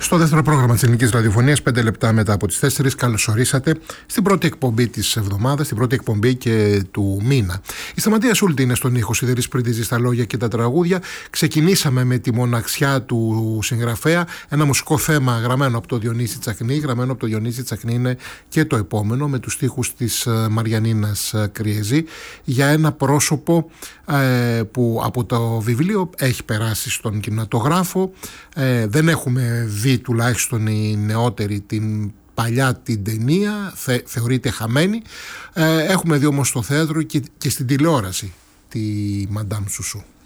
Στο δεύτερο πρόγραμμα της Ελληνικής Ραδιοφωνίας, 5 λεπτά μετά από τις 4, καλώς ορίσατε στην πρώτη εκπομπή της εβδομάδας, στην πρώτη εκπομπή και του μήνα. Η Σταματία Σούλτη είναι στον ήχο, Σιδερής Πρίτιζης στα λόγια και τα τραγούδια. Ξεκινήσαμε με τη μοναξιά του συγγραφέα, ένα μουσικό θέμα γραμμένο από το Διονύση Τσακνή. Γραμμένο από το Διονύση Τσακνή είναι και το επόμενο, με τους στίχους της Μαριανίνας Κριεζή, για ένα πρόσωπο που από το βιβλίο έχει περάσει στον κινηματογράφο. Δεν έχουμε δει, τουλάχιστον οι νεότεροι, την παλιά την ταινία, θεωρείται χαμένη. Έχουμε δει όμως στο θέατρο και στην τηλεόραση τη Μαντάμ Σουσού.